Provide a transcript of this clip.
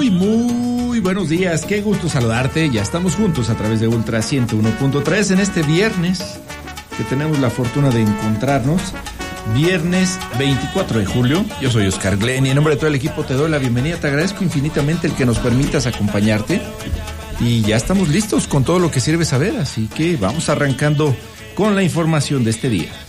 Muy buenos días, qué gusto saludarte. Ya estamos juntos a través de Ultra 101.3 en este viernes que tenemos la fortuna de encontrarnos. Viernes 24 de julio. Yo soy Oscar Glenn y en nombre de todo el equipo te doy la bienvenida. Te agradezco infinitamente el que nos permitas acompañarte. Y ya estamos listos con todo lo que sirve saber, así que vamos arrancando con la información de este día.